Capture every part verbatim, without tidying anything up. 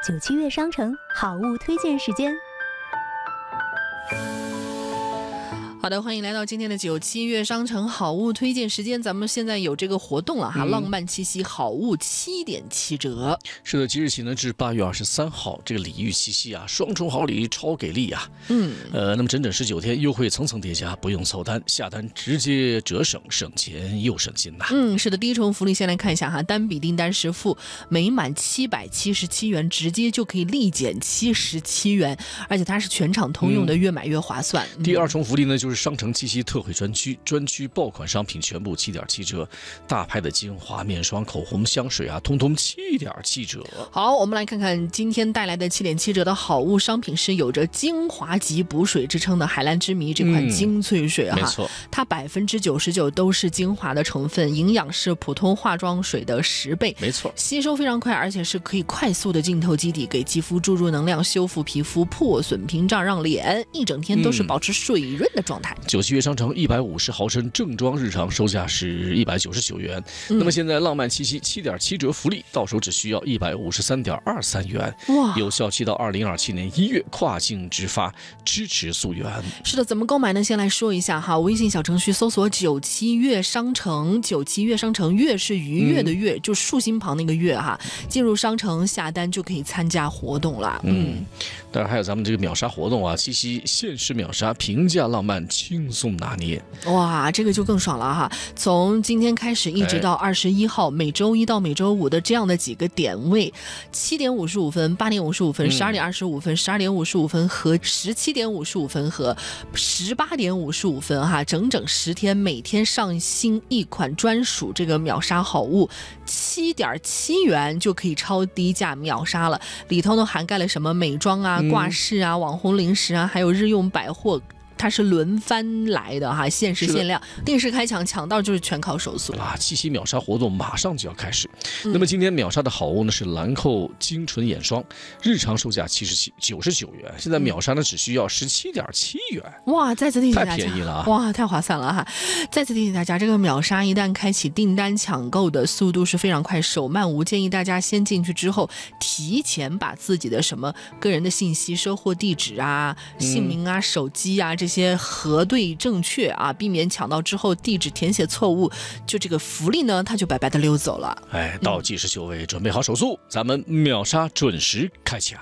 九七月商城好物推荐时间。 好的，欢迎来到今天的九七月商城好物推荐时间。咱们现在有这个活动了哈，嗯、浪漫七夕好物七点七折。 是的，即日起呢至八月二十三号，这个礼遇七夕啊，双重好礼，超给力啊！嗯，呃，那么整整十九天，优惠层层叠加，不用凑单，下单直接折省，省钱又省心呐。 嗯，是的，第一重福利先来看一下哈，单笔订单实付，每满七百七十七元，直接就可以立减七十七元，而且它是全场通用的，嗯、越买越划算。嗯、 第二重福利呢，就是商城七夕特惠专区，专区爆款商品全部七点七折，大牌的精华、面霜、口红、香水啊，通通七点七折。 好，我们来看看今天带来的七点七折的好物商品是有着精华级补水之称的海蓝之谜这款精粹水哈、嗯， 没错， 它百分之九十九都是精华的成分，营养是普通化妆水的十倍， 没错， 吸收非常快，而且是可以快速的浸透基底，给肌肤注入能量，修复皮肤破损屏障，让脸一整天都是保持水润的状态。 九七月商城一百五十毫升正装日常售价是一百九十九元、嗯，那么现在浪漫七夕七点七折福利，到手只需要一百五十三点二三元，哇，有效期到二零二七年一月，跨境直发，支持溯源。 是的，怎么购买呢？先来说一下哈，微信小程序搜索九七月商城，九七月商城，月是愉悦的悦，嗯、就竖心旁那个月哈，进入商城下单就可以参加活动了。嗯， 嗯当然还有咱们这个秒杀活动啊，七夕限时秒杀，平价浪漫，轻松拿捏。 哇，这个就更爽了哈！从今天开始一直到二十一号，哎、每周一到每周五的这样的几个点位，七点五十五分、八点五十五分、十二点二十五分、十二点五十五分和十七点五十五分和十八点五十五分哈，整整十天，每天上新一款专属这个秒杀好物，七点七元就可以超低价秒杀了。里头呢涵盖了什么美妆啊、挂饰啊、网红零食啊，还有日用百货。它是轮番来的哈，限时限量，定时开抢，抢到就是全靠手速啊！七夕秒杀活动马上就要开始。嗯、那么今天秒杀的好物呢是兰蔻精纯眼霜，日常售价七十七九十九元，现在秒杀呢只需要十七点七元。 哇！再次提醒大家， 太便宜了啊！ 哇，太划算了哈！再次提醒大家，这个秒杀一旦开启，订单抢购的速度是非常快，手慢无。建议大家先进去之后，提前把自己的什么个人的信息、收货地址啊、姓名啊、嗯、手机啊这。这些核对正确啊，避免抢到之后地址填写错误，就这个福利呢，它就白白的溜走了。 哎，倒计时就位，准备好手速，咱们秒杀准时开抢。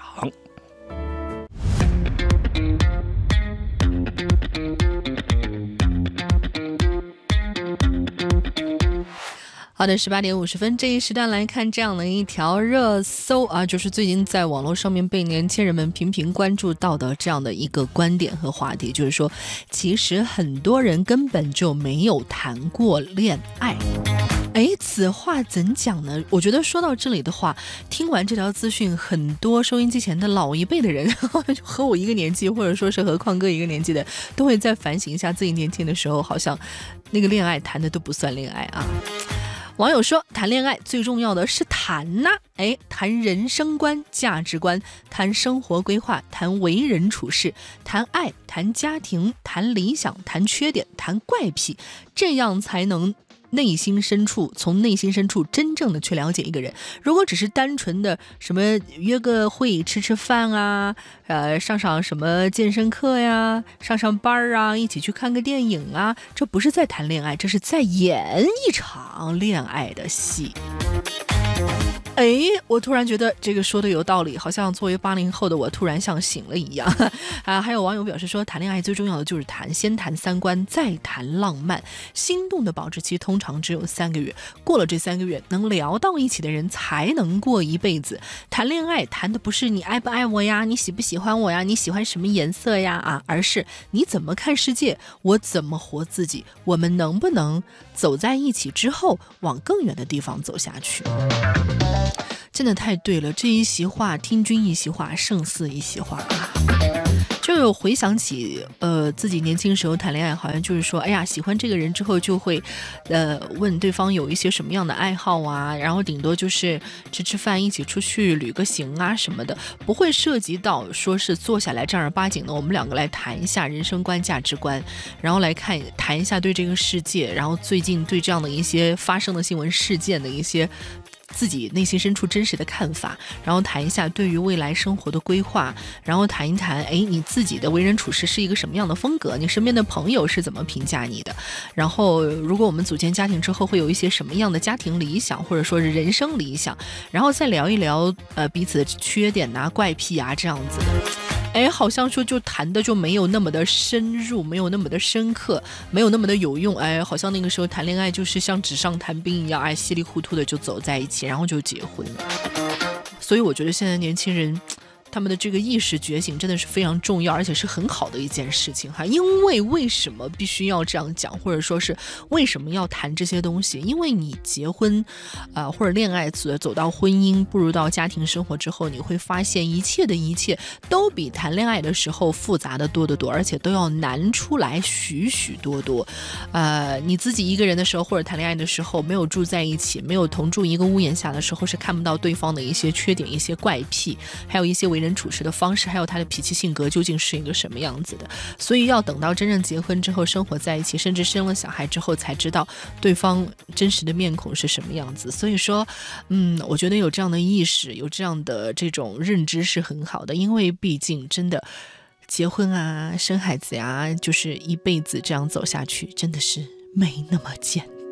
好的，十八点五十分这一时段来看这样的一条热搜啊，就是最近在网络上面被年轻人们频频关注到的这样的一个观点和话题，就是说，其实很多人根本就没有谈过恋爱。哎，此话怎讲呢？我觉得说到这里的话，听完这条资讯，很多收音机前的老一辈的人，和我一个年纪，或者说是和邝哥一个年纪的，都会再反省一下自己年轻的时候，好像那个恋爱谈的都不算恋爱啊。网友说，谈恋爱最重要的是谈呐、啊，哎，谈人生观、价值观，谈生活规划，谈为人处事，谈爱，谈家庭，谈理想，谈缺点，谈怪癖，这样才能内心深处，从内心深处真正的去了解一个人。如果只是单纯的什么约个会吃吃饭啊，呃，上上什么健身课呀，上上班啊，一起去看个电影啊，这不是在谈恋爱，这是在演一场恋爱的戏。哎，我突然觉得这个说的有道理，好像作为八零后的我突然像醒了一样啊！还有网友表示说，谈恋爱最重要的就是谈，先谈三观，再谈浪漫。心动的保质期通常只有三个月，过了这三个月，能聊到一起的人才能过一辈子。谈恋爱谈的不是你爱不爱我呀，你喜不喜欢我呀，你喜欢什么颜色呀啊，而是你怎么看世界，我怎么活自己，我们能不能走在一起之后往更远的地方走下去。真的太对了，这一席话听君一席话，胜似一席话啊！就有回想起呃自己年轻时候谈恋爱，好像就是说，哎呀，喜欢这个人之后就会呃问对方有一些什么样的爱好啊，然后顶多就是吃吃饭，一起出去旅个行啊什么的，不会涉及到说是坐下来正儿八经的我们两个来谈一下人生观价值观，然后来看谈一下对这个世界，然后最近对这样的一些发生的新闻事件的一些自己内心深处真实的看法，然后谈一下对于未来生活的规划，然后谈一谈哎，你自己的为人处事是一个什么样的风格，你身边的朋友是怎么评价你的，然后如果我们组建家庭之后会有一些什么样的家庭理想，或者说是人生理想，然后再聊一聊呃彼此的缺点啊、怪癖啊这样子的。哎，好像说就谈的就没有那么的深入，没有那么的深刻，没有那么的有用。哎，好像那个时候谈恋爱就是像纸上谈兵一样，哎，稀里糊涂的就走在一起，然后就结婚了。所以我觉得现在年轻人他们的这个意识觉醒真的是非常重要，而且是很好的一件事情哈。因为为什么必须要这样讲，或者说是为什么要谈这些东西？因为你结婚，呃，或者恋爱走到婚姻，步入到家庭生活之后，你会发现一切的一切都比谈恋爱的时候复杂的多得多，而且都要难出来许许多多。呃，你自己一个人的时候，或者谈恋爱的时候，没有住在一起，没有同住一个屋檐下的时候，是看不到对方的一些缺点、一些怪癖，还有一些为人处事的方式，还有他的脾气性格究竟是一个什么样子的。所以要等到真正结婚之后，生活在一起，甚至生了小孩之后，才知道对方真实的面孔是什么样子。所以说嗯，我觉得有这样的意识，有这样的这种认知是很好的。因为毕竟真的结婚啊、生孩子呀、啊，就是一辈子这样走下去，真的是没那么简单。